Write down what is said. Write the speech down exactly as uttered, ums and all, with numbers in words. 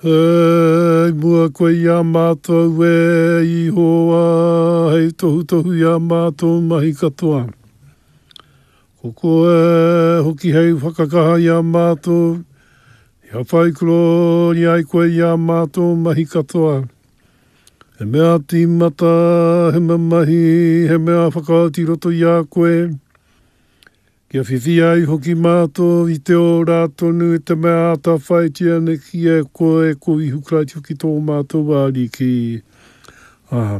Hei mua koe ia mātou e i hoa, hei tohu tohu ia mātou mahi katoa. Ko koe hoki hei whakakaha ia mātou, ia whaikuro ni ai koe ia mātou mahi katoa. He mea tīmata, he mea mahi, he mea whakauti roto ia koe. Kia whiwhi ai hoki mātou i te o rātonu e te mea ata whaitia ne ki e koe ko i hukraiti hoki tō mātou wāri ki. Ah.